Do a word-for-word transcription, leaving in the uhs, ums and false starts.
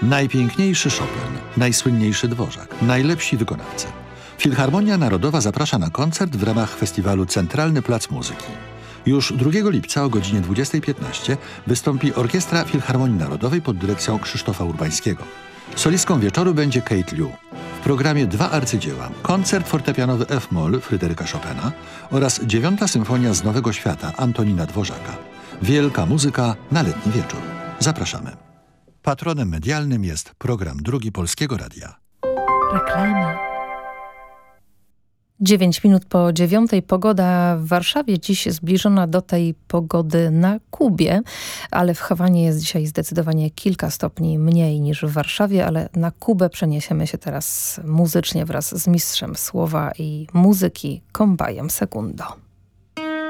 Najpiękniejszy Chopin, najsłynniejszy Dworzak, najlepsi wykonawcy. Filharmonia Narodowa zaprasza na koncert w ramach festiwalu Centralny Plac Muzyki. Już drugiego lipca o godzinie dwudziestej piętnaście wystąpi Orkiestra Filharmonii Narodowej pod dyrekcją Krzysztofa Urbańskiego. Solistką wieczoru będzie Kate Liu. W programie dwa arcydzieła, koncert fortepianowy F-moll Fryderyka Chopina oraz dziewiąta symfonia z Nowego Świata Antonina Dworzaka. Wielka muzyka na letni wieczór. Zapraszamy. Patronem medialnym jest program Drugi Polskiego Radia. Reklama. Dziewięć minut po dziewiątej. Pogoda w Warszawie dziś zbliżona do tej pogody na Kubie, ale w Hawanie jest dzisiaj zdecydowanie kilka stopni mniej niż w Warszawie, ale na Kubę przeniesiemy się teraz muzycznie wraz z mistrzem słowa i muzyki Kombajem Segundo.